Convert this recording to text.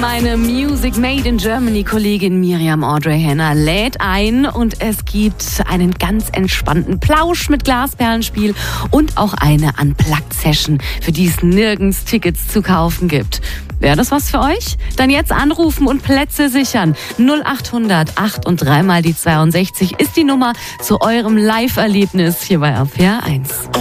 Meine Music Made in Germany Kollegin Miriam Audrey Henner lädt ein und es gibt einen ganz entspannten Plausch mit Glasperlenspiel und auch eine Unplugged-Session, für die es nirgends Tickets zu kaufen gibt. Wäre das was für euch? Dann jetzt anrufen und Plätze sichern. 0800 8 und 3 mal die 62 ist die Nummer zu eurem Live-Erlebnis hier bei RPR 1.